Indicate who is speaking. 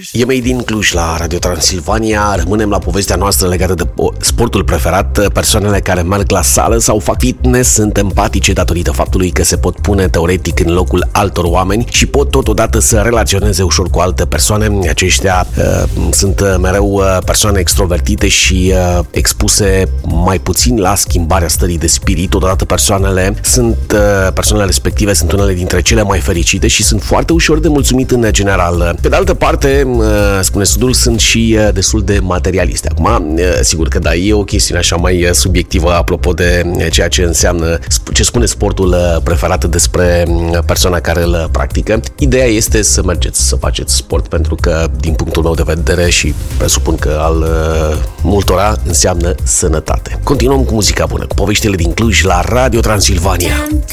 Speaker 1: E Made in Cluj la Radio Transilvania. Rămânem la povestea noastră legată de sportul preferat. Persoanele care merg la sală sau fac fitness sunt empatice datorită faptului că se pot pune teoretic în locul altor oameni și pot totodată să relaționeze ușor cu alte persoane. Aceștia sunt mereu persoane extrovertite și expuse mai puțin la schimbarea stării de spirit. Totodată persoanele respective sunt unele dintre cele mai fericite și sunt foarte ușor de mulțumit în general. Pe de altă parte, spune studiul, sunt și destul de materialiste. Acum, sigur că da, e o chestiune așa mai subiectivă apropo de ceea ce înseamnă, ce spune sportul preferat despre persoana care îl practică. Ideea este să mergeți să faceți sport, pentru că, din punctul meu de vedere și presupun că al multora, înseamnă sănătate. Continuăm cu muzica bună, cu poveștile din Cluj la Radio Transilvania.